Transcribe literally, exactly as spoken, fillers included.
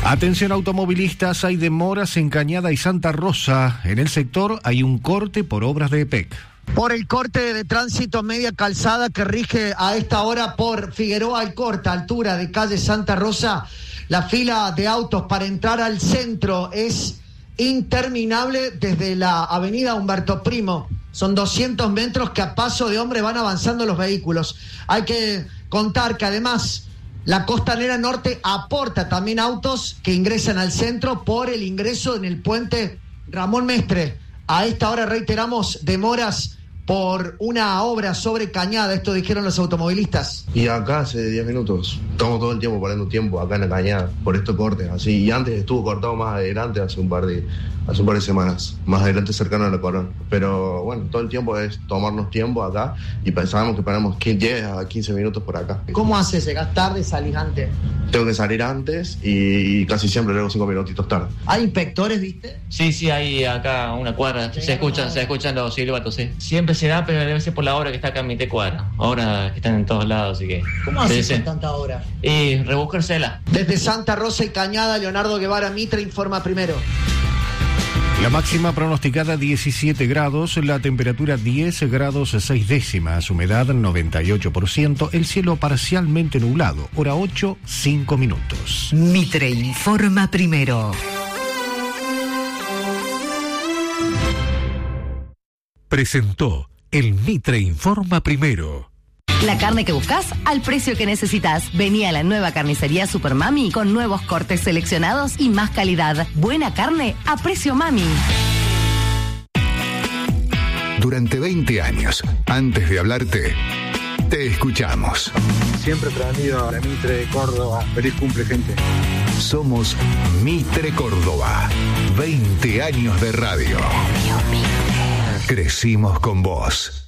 Atención automovilistas, hay demoras en Cañada y Santa Rosa. En el sector hay un corte por obras de E P E C. Por el corte de tránsito media calzada que rige a esta hora por Figueroa Alcorta, altura de calle Santa Rosa, la fila de autos para entrar al centro es interminable desde la avenida Humberto Primo. Son doscientos metros que a paso de hombre van avanzando los vehículos. Hay que contar que además la Costanera Norte aporta también autos que ingresan al centro por el ingreso en el puente Ramón Mestre. A esta hora reiteramos demoras por una obra sobre Cañada, esto dijeron los automovilistas. Y acá hace diez minutos, estamos todo el tiempo perdiendo tiempo acá en la Cañada, por estos cortes, así, y antes estuvo cortado más adelante hace un par de, hace un par de semanas, más adelante cercano a la Corona. Pero bueno, todo el tiempo es tomarnos tiempo acá y pensábamos que paramos diez a quince minutos por acá. ¿Cómo haces? ¿Llegás tarde, salís antes? Tengo que salir antes y, y casi siempre luego cinco minutitos tarde. ¿Hay inspectores, viste? Sí, sí, hay acá una cuadra, se escuchan, se escuchan los silbatos, sí. Siempre se da, pero debe ser por la hora que está acá en mi cuadra. Ahora que están en todos lados, así que... ¿Cómo haces con tanta hora? Y rebuscársela. Desde Santa Rosa y Cañada, Leonardo Guevara Mitre informa primero. La máxima pronosticada diecisiete grados, la temperatura diez grados seis décimas, humedad noventa y ocho por ciento, el cielo parcialmente nublado, hora ocho, cinco minutos. Mitre informa primero. Presentó el Mitre Informa Primero. La carne que buscas al precio que necesitas. Vení a la nueva carnicería Super Mami con nuevos cortes seleccionados y más calidad. Buena carne a precio Mami. Durante veinte años, antes de hablarte, te escuchamos. Siempre prendido a la Mitre de Córdoba. Feliz cumple, gente. Somos Mitre Córdoba. veinte años de radio. Crecimos con vos.